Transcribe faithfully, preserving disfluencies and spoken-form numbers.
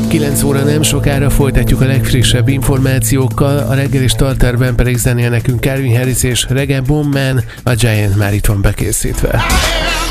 kilenc óra nem sokára, folytatjuk a legfrissebb információkkal, a reggeli starterben pedig zenél nekünk Calvin Harris és Reggae Bombman, a Giant már itt van bekészítve.